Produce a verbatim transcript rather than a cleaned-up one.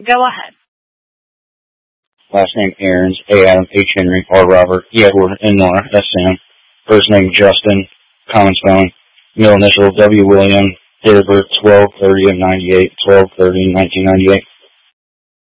Go ahead. Last name Aaron's, A. Adam, H. Henry, R. Robert, E. Edward, N. Nora, S. Sam. First name Justin, common spelling. Middle initial W. William. Date of birth twelve thirty of ninety-eight, twelve thirty nineteen ninety-eight.